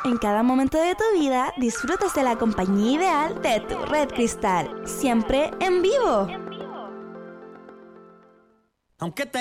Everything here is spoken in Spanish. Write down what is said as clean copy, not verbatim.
En cada momento de tu vida disfrutas de la compañía ideal de tu Red Cristal, siempre en vivo. Aunque te